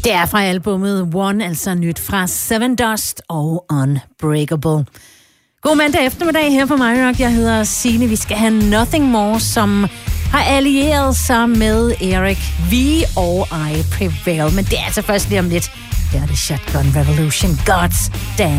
Det er fra albumet One, altså nyt fra Seven Dust og Unbreakable. God mandag eftermiddag her på MyRock. Jeg hedder Signe. Vi skal have Nothing More, som har allieret sig med Eric V og I Prevail. Men det er altså først lige om lidt. Det er det Shotgun Revolution. God's damn.